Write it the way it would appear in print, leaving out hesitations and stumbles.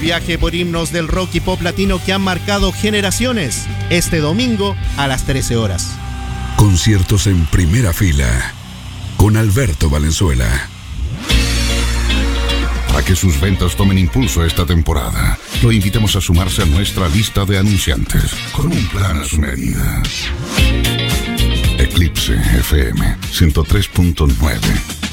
viaje por himnos del rock y pop latino que han marcado generaciones. Este domingo a las 13 horas. Conciertos en primera fila con Alberto Valenzuela. Para que sus ventas tomen impulso esta temporada, lo invitamos a sumarse a nuestra lista de anunciantes con un plan a su medida. Eclipse FM 103.9.